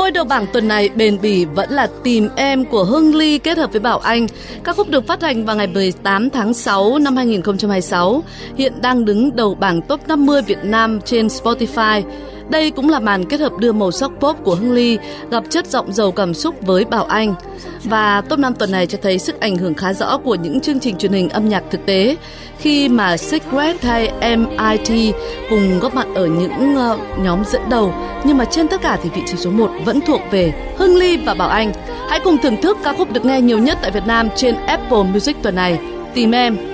ngôi đầu bảng tuần này bền bỉ vẫn là Tìm Em của Hưng Ly kết hợp với Bảo Anh. Ca khúc được phát hành vào ngày 18 tháng 6 năm 2026, hiện đang đứng đầu bảng top 50 Việt Nam trên Spotify. Đây cũng là màn kết hợp đưa màu sắc pop của Hưng Ly gặp chất giọng giàu cảm xúc với Bảo Anh. Và top 5 tuần này cho thấy sức ảnh hưởng khá rõ của những chương trình truyền hình âm nhạc thực tế, khi mà Secret hay MIT cùng góp mặt ở những nhóm dẫn đầu. Nhưng mà trên tất cả thì vị trí số 1 vẫn thuộc về Hưng Ly và Bảo Anh. Hãy cùng thưởng thức ca khúc được nghe nhiều nhất tại Việt Nam trên Apple Music tuần này, Tìm Em.